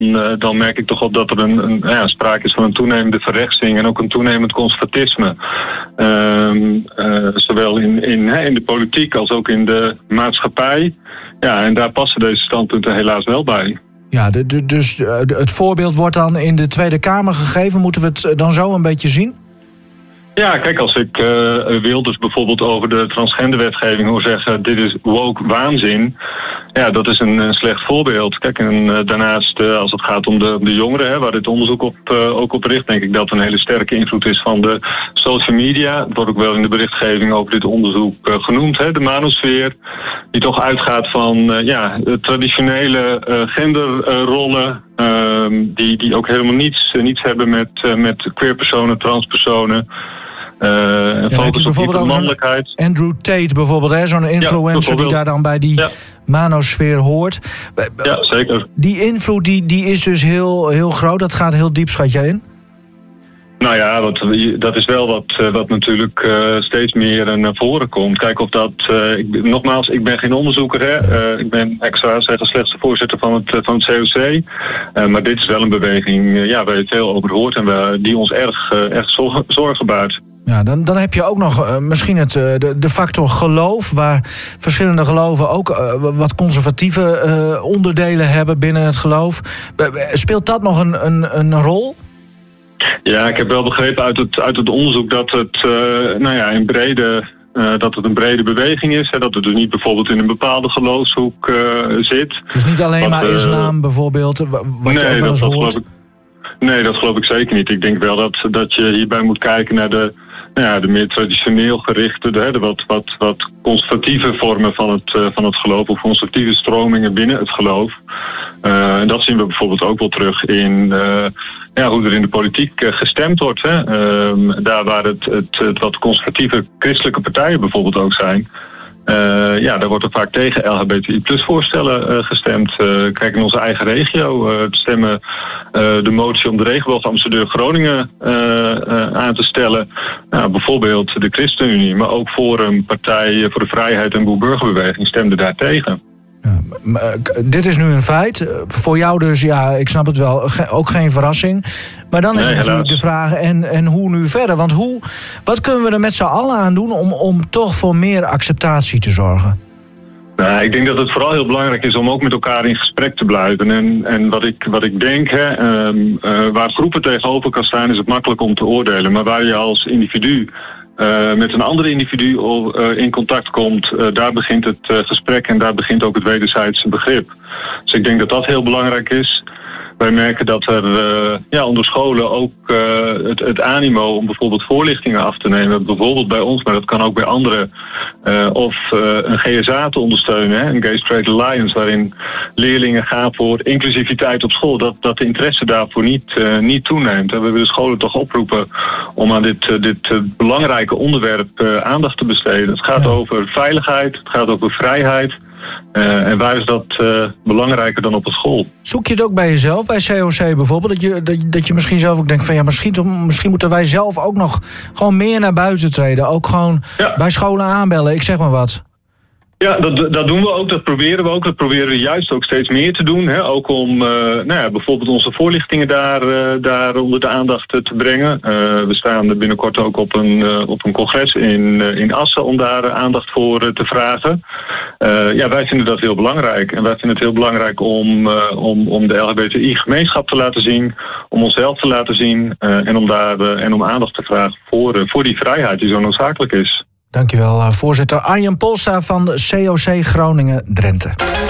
dan merk ik toch op dat er sprake is van een toenemende verrechtsing en ook een toenemend conservatisme. Zowel in de politiek als ook in de maatschappij. Ja, en daar passen deze standpunten helaas wel bij. Ja, dus het voorbeeld wordt dan in de Tweede Kamer gegeven. Moeten we het dan zo een beetje zien? Ja, kijk, als ik Wilders bijvoorbeeld over de transgenderwetgeving hoor zeggen, dit is woke waanzin. Ja, dat is een slecht voorbeeld. Kijk, en daarnaast, als het gaat om de jongeren, waar dit onderzoek ook op richt, denk ik dat een hele sterke invloed is van de social media. Het wordt ook wel in de berichtgeving over dit onderzoek genoemd, de manosfeer, die toch uitgaat van de traditionele genderrollen, die ook helemaal niets hebben met queerpersonen, transpersonen. Focus op hypermannelijkheid. Andrew Tate bijvoorbeeld, zo'n influencer die daar dan bij die manosfeer hoort. Ja, zeker. Die invloed die is dus heel groot. Dat gaat heel diep, schat jij in? Nou ja, dat is wel wat natuurlijk steeds meer naar voren komt. Kijk of dat... nogmaals, ik ben geen onderzoeker. Ik ben slechts de voorzitter van het COC. Maar dit is wel een beweging waar je veel over hoort en die ons erg zorgen baart. Ja, dan heb je ook nog misschien de factor geloof, waar verschillende geloven ook wat conservatieve onderdelen hebben binnen het geloof. Speelt dat nog een rol? Ja, ik heb wel begrepen uit het onderzoek dat het dat het een brede beweging is. Dat het dus niet bijvoorbeeld in een bepaalde geloofshoek zit. Dus niet alleen maar islam bijvoorbeeld, wat je ook wel eens hoort? Nee, dat geloof ik zeker niet. Ik denk wel dat je hierbij moet kijken naar de meer traditioneel gerichte, de wat conservatieve vormen van het geloof, of conservatieve stromingen binnen het geloof. En dat zien we bijvoorbeeld ook wel terug in hoe er in de politiek gestemd wordt. Daar waar het wat conservatieve christelijke partijen bijvoorbeeld ook zijn. Daar wordt er vaak tegen LHBTI+-voorstellen gestemd. Kijk in onze eigen regio. Stemmen de motie om de regenboogambassadeur Groningen aan te stellen. Bijvoorbeeld de ChristenUnie, maar ook Forum, Partij voor de Vrijheid en Boer-Burgerbeweging stemden daar tegen. Ja, dit is nu een feit. Voor jou dus, ik snap het wel, ook geen verrassing. Maar dan is het natuurlijk de vraag, en hoe nu verder? Want wat kunnen we er met z'n allen aan doen om toch voor meer acceptatie te zorgen? Nou, ik denk dat het vooral heel belangrijk is om ook met elkaar in gesprek te blijven. En wat ik denk, waar groepen tegenover kan staan, is het makkelijk om te oordelen. Maar waar je als individu met een ander individu in contact komt, daar begint het gesprek en daar begint ook het wederzijdse begrip. Dus ik denk dat dat heel belangrijk is. Wij merken dat er onder scholen ook het animo om bijvoorbeeld voorlichtingen af te nemen, bijvoorbeeld bij ons, maar dat kan ook bij anderen, of een GSA te ondersteunen, een Gay Straight Alliance, waarin leerlingen gaan voor inclusiviteit op school, dat de interesse daarvoor niet toeneemt. We willen de scholen toch oproepen om aan dit belangrijke onderwerp aandacht te besteden. Het gaat over veiligheid, het gaat over vrijheid. En waar is dat belangrijker dan op een school? Zoek je het ook bij jezelf, bij COC bijvoorbeeld? Dat je misschien zelf ook denkt van misschien moeten wij zelf ook nog gewoon meer naar buiten treden. Ook gewoon bij scholen aanbellen, ik zeg maar wat. Ja, dat doen we ook, dat proberen we ook. Dat proberen we juist ook steeds meer te doen. Ook om bijvoorbeeld onze voorlichtingen daar onder de aandacht te brengen. We staan binnenkort ook op een congres in Assen om daar aandacht voor te vragen. Wij vinden dat heel belangrijk. En wij vinden het heel belangrijk om de LHBTI-gemeenschap te laten zien, om onszelf te laten zien en om aandacht te vragen voor die vrijheid die zo noodzakelijk is. Dankjewel, voorzitter Arjen Polstra van COC Groningen-Drenthe.